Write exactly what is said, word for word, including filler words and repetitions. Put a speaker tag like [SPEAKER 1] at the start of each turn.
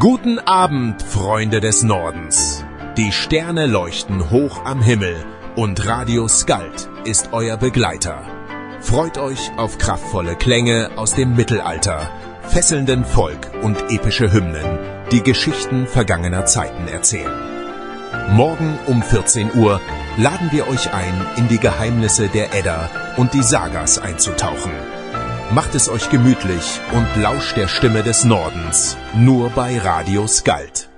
[SPEAKER 1] Guten Abend, Freunde des Nordens. Die Sterne leuchten hoch am Himmel und Radio Skald ist euer Begleiter. Freut euch auf kraftvolle Klänge aus dem Mittelalter, fesselnden Volk und epische Hymnen, die Geschichten vergangener Zeiten erzählen. Morgen um vierzehn Uhr laden wir euch ein, in die Geheimnisse der Edda und die Sagas einzutauchen. Macht es euch gemütlich und lauscht der Stimme des Nordens, nur bei Radio Skald.